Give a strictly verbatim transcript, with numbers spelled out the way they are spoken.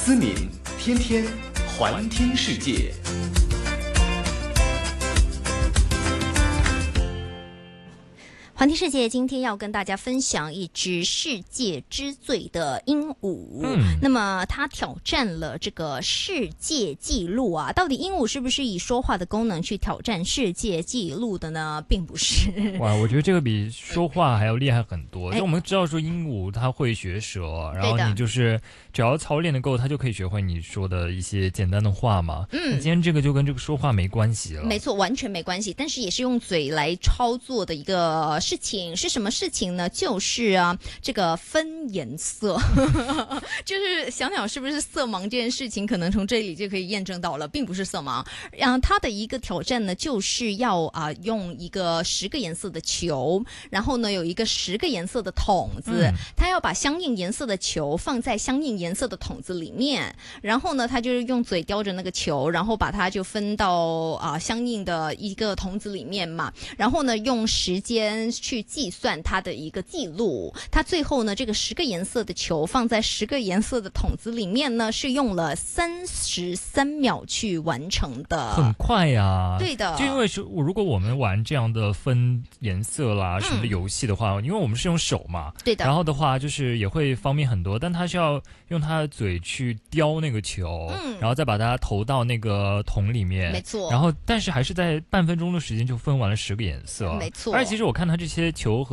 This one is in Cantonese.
思敏，天天环听世界。 环听世界今天要跟大家分享一只世界之最的鹦鹉、嗯、那么它挑战了这个世界纪录啊。到底鹦鹉是不是以说话的功能去挑战世界纪录的呢？并不是。 哇，我觉得这个比说话还要厉害很多。就我们知道说鹦鹉它会学舌，然后你就是只要操练的够，它就可以学会你说的一些简单的话嘛。嗯，今天这个就跟这个说话没关系了。 没错，完全没关系，但是也是用嘴来操作的一个事情。是什么事情呢？就是啊，这个分颜色。就是小鸟是不是色盲这件事情，可能从这里就可以验证到了，并不是色盲。然后它的一个挑战呢，就是要啊、呃、用一个十个颜色的球，然后呢有一个十个颜色的桶子，它、嗯、要把相应颜色的球放在相应颜色的桶子里面，然后呢它就是用嘴叼着那个球，然后把它就分到啊、呃、相应的一个桶子里面嘛，然后呢用时间去计算它的一个记录。它最后呢这个十个颜色的球放在十个颜色的桶子里面呢，是用了三十三秒去完成的。 很快呀、啊。 对的， 就因为是如果我们玩这样的分颜色啦什么的游戏的话、嗯、因为我们是用手嘛， 对的， 然后的话就是也会方便很多，但它是要用它的嘴去叼那个球、嗯、然后再把它投到那个桶里面， 没错， 然后但是还是在半分钟的时间就分完了十个颜色， 没错。 而且其实我看它这些球和